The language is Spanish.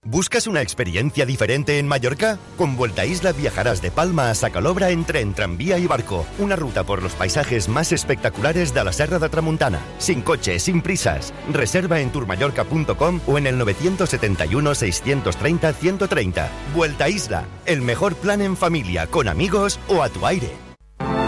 ¿Buscas una experiencia diferente en Mallorca? Con Vuelta a Isla viajarás de Palma a Sacalobra en tren, tranvía y barco. Una ruta por los paisajes más espectaculares de la Serra de Tramuntana. Sin coche, sin prisas. Reserva en tourmallorca.com o en el 971 630 130. Vuelta a Isla, el mejor plan en familia, con amigos o a tu aire.